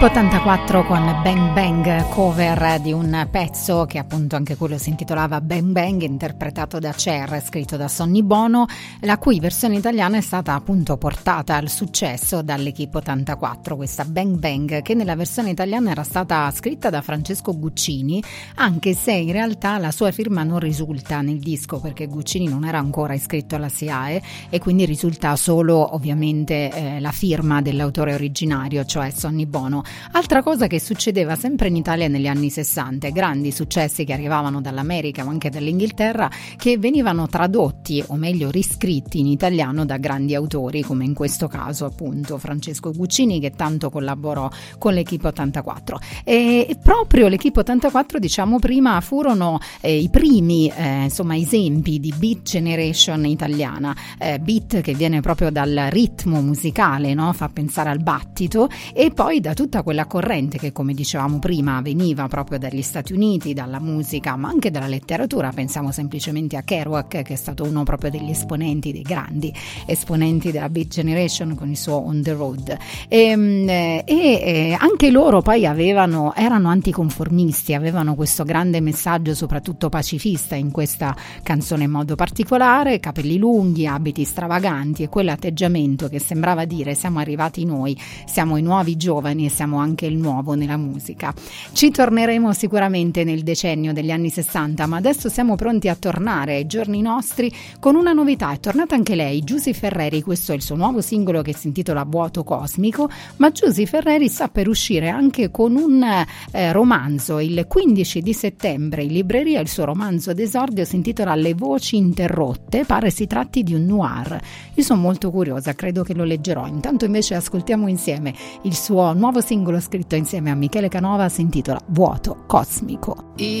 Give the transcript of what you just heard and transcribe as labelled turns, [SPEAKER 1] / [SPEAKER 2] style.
[SPEAKER 1] L'Equipe 84 con Bang Bang, cover di un pezzo che appunto anche quello si intitolava Bang Bang, interpretato da Cher, scritto da Sonny Bono, la cui versione italiana è stata appunto portata al successo dall'Equipe 84, questa Bang Bang, che nella versione italiana era stata scritta da Francesco Guccini, anche se in realtà la sua firma non risulta nel disco, perché Guccini non era ancora iscritto alla SIAE e quindi risulta solo ovviamente la firma dell'autore originario, cioè Sonny Bono. Altra cosa che succedeva sempre in Italia negli anni 60, grandi successi che arrivavano dall'America ma anche dall'Inghilterra, che venivano tradotti o meglio riscritti in italiano da grandi autori, come in questo caso appunto Francesco Guccini, che tanto collaborò con l'Equipe 84, e proprio l'Equipe 84, diciamo prima, furono i primi insomma esempi di beat generation italiana, beat che viene proprio dal ritmo musicale, no? Fa pensare al battito, e poi da tutta quella corrente che, come dicevamo prima, veniva proprio dagli Stati Uniti, dalla musica ma anche dalla letteratura. Pensiamo semplicemente a Kerouac, che è stato uno proprio degli esponenti, dei grandi esponenti della Beat Generation con il suo On the Road, e anche loro poi erano anticonformisti, avevano questo grande messaggio soprattutto pacifista in questa canzone in modo particolare, capelli lunghi, abiti stravaganti e quell'atteggiamento che sembrava dire: siamo arrivati noi, siamo i nuovi giovani e siamo anche il nuovo nella musica. Ci torneremo sicuramente nel decennio degli anni 60, ma adesso siamo pronti a tornare ai giorni nostri con una novità. È tornata anche lei, Giusy Ferreri. Questo è il suo nuovo singolo che si intitola Vuoto Cosmico, ma Giusy Ferreri sta per uscire anche con un romanzo il 15 di settembre in libreria. Il suo romanzo d'esordio si intitola Le voci interrotte, pare si tratti di un noir. Io sono molto curiosa, credo che lo leggerò. Intanto invece ascoltiamo insieme il suo nuovo singolo scritto insieme a Michele Canova, si intitola Vuoto Cosmico.